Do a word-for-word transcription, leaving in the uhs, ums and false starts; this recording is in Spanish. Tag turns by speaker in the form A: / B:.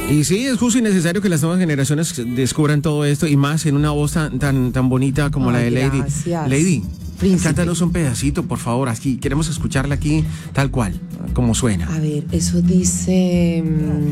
A: Y sí, es justo y necesario que las nuevas generaciones descubran todo esto y más en una voz tan tan, tan bonita como
B: Ay,
A: la de Lady.
B: gracias.
A: Lady,
B: Príncipe.
A: cántanos un pedacito, por favor. Aquí queremos escucharla aquí tal cual, como suena.
B: A ver, eso dice...